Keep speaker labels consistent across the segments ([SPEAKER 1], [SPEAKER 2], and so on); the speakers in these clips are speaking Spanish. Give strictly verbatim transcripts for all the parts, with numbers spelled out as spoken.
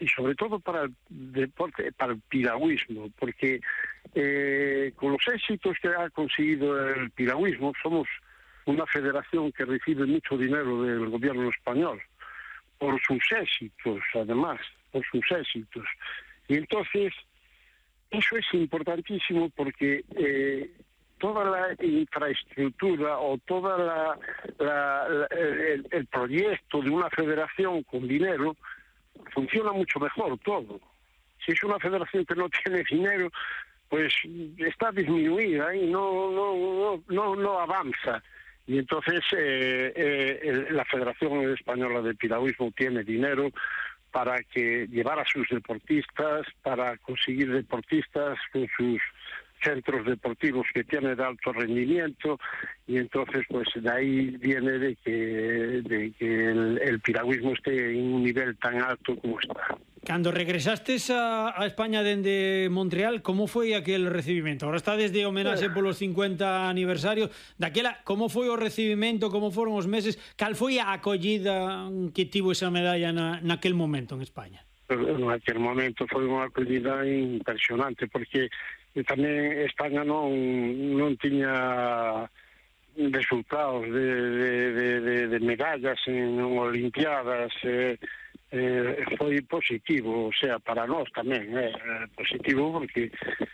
[SPEAKER 1] y sobre todo para el deporte, para el piragüismo, porque eh, con los éxitos que ha conseguido el piragüismo, somos una federación que recibe mucho dinero del gobierno español, por sus éxitos, además, por sus éxitos. Y entonces, eso es importantísimo porque eh, toda la infraestructura o toda la, la, la el, el proyecto de una federación con dinero funciona mucho mejor todo. Si es una federación que no tiene dinero, pues está disminuida y no no no no, no avanza. Y entonces eh, eh, la Federación Española de Piragüismo tiene dinero para que llevar a sus deportistas, para conseguir deportistas con sus centros deportivos que tienen de alto rendimiento, y entonces pues de ahí viene de que, de que el, el piragüismo esté en un nivel tan alto como está.
[SPEAKER 2] Cando regresastes a, a España dende Montreal, como foi aquel recibimento? Ahora está desde homenaxe polos cincuenta aniversarios daquela, como foi o recibimento, como foron os meses, cal foi a acollida que tivo esa medalla na, naquel momento en España?
[SPEAKER 1] En aquel momento foi unha acollida impresionante, porque tamén España non, non tiña resultados de, de, de, de medallas en Olimpiadas, eh, eh, foi positivo, o sea, para nós tamén é eh, positivo, porque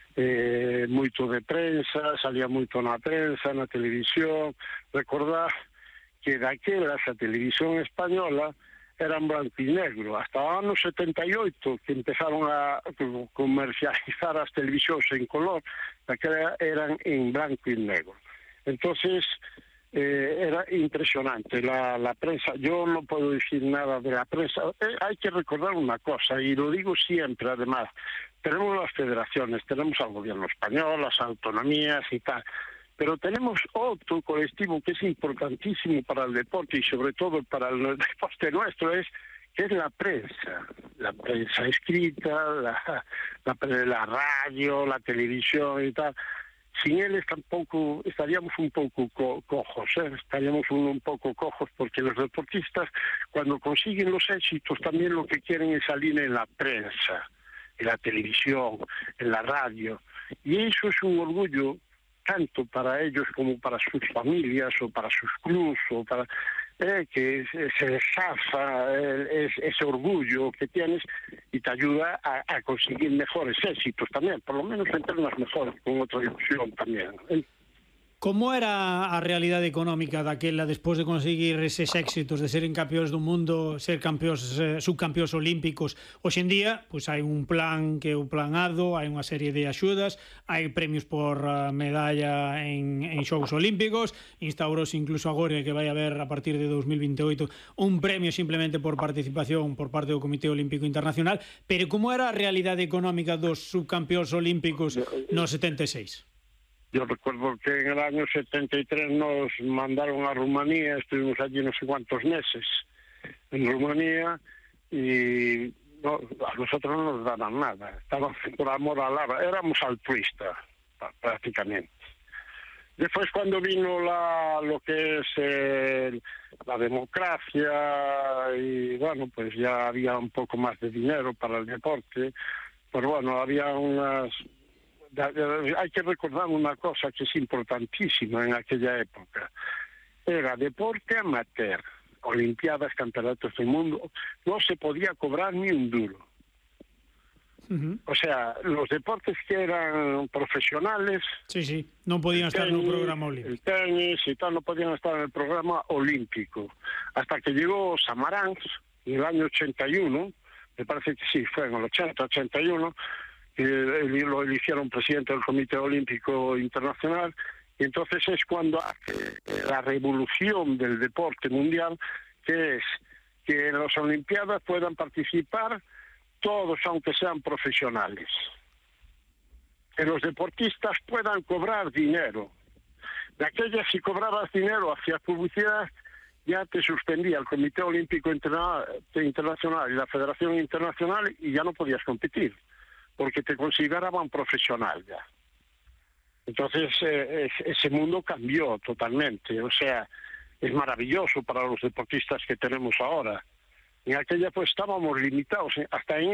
[SPEAKER 1] eh, moito de prensa, salía moito na prensa, na televisión. Recordar que daquelas a televisión española eran branco e negro, hasta o ano setenta e oito que empezaron a comercializar as televisións en color, daquela eran en branco e negro. Entonces eh, era impresionante la, la prensa. Yo no puedo decir nada de la prensa. Eh, hay que recordar una cosa, y lo digo siempre además, tenemos las federaciones, tenemos al gobierno español, las autonomías y tal, pero tenemos otro colectivo que es importantísimo para el deporte y sobre todo para el deporte nuestro, es que es la prensa, la prensa escrita, la, la, la radio, la televisión y tal. Sin él tampoco estaríamos un poco co cojos, ¿eh? estaríamos un, un poco cojos, porque los deportistas cuando consiguen los éxitos también lo que quieren es salir en la prensa, en la televisión, en la radio, y eso es un orgullo tanto para ellos como para sus familias o para sus clubes, o para eh, que se deshaza eh, ese orgullo que tienes y te ayuda a, a conseguir mejores éxitos también, por lo menos en términos mejores, con otra ilusión también. ¿eh?
[SPEAKER 2] Como era a realidade económica daquela despois de conseguir eses éxitos de seren campeóns do mundo, ser campeóns, eh, subcampeóns olímpicos? Hoxe en día, pois hai un plan que é o plan ADO, hai unha serie de axudas, hai premios por uh, medalla en, en xogos olímpicos, instaurouse incluso agora que vai haber a partir de dos mil veintioito un premio simplemente por participación por parte do Comité Olímpico Internacional, pero como era a realidade económica dos subcampeóns olímpicos no setenta e seis?
[SPEAKER 1] Yo recuerdo que en el año setenta y tres nos mandaron a Rumanía, estuvimos allí no sé cuántos meses en Rumanía y no, a nosotros no nos daban nada, estábamos por amor al arte, éramos altruistas prácticamente. Después cuando vino la, lo que es eh, la democracia y bueno, pues ya había un poco más de dinero para el deporte, pues bueno, había unas... Hay que recordar una cosa que es importantísima en aquella época. Era deporte amateur, olimpiadas, campeonatos del mundo, no se podía cobrar ni un duro. Uh-huh. O sea, los deportes que eran profesionales...
[SPEAKER 2] Sí, sí, no podían estar en el programa olímpico.
[SPEAKER 1] El tenis y tal, no podían estar en el programa olímpico. Hasta que llegó Samaranch en el año ochenta y uno, me parece que sí, fue en el ochenta, ochenta y uno, que lo eligieron presidente del Comité Olímpico Internacional, y entonces es cuando hace la revolución del deporte mundial, que es que en las Olimpiadas puedan participar todos, aunque sean profesionales. Que los deportistas puedan cobrar dinero. De aquella, si cobrabas dinero hacia publicidad, ya te suspendía el Comité Olímpico Internacional y la Federación Internacional y ya no podías competir, porque te consideraban profesional ya. Entonces eh, ese mundo cambió totalmente, o sea, es maravilloso para los deportistas que tenemos ahora. En aquella pues estábamos limitados, hasta en